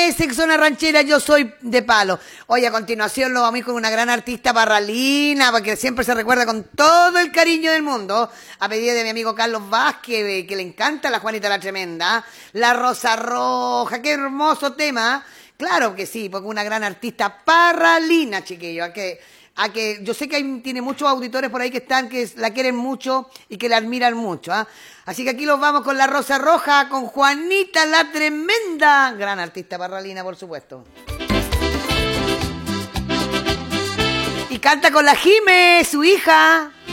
ese zona ranchera, yo soy de palo. Oye, a continuación lo vamos a ir con una gran artista parralina, porque siempre se recuerda con todo el cariño del mundo, a pedido de mi amigo Carlos Vázquez, que le encanta la Juanita la Tremenda, la Rosa Roja, qué hermoso tema. Claro que sí, porque una gran artista parralina, chiquillo, a que yo sé que tiene muchos auditores por ahí que la quieren mucho y que la admiran mucho, ¿ah? Así que aquí los vamos con la Rosa Roja, con Juanita la Tremenda, gran artista parralina, por supuesto. Y canta con la Jime, su hija.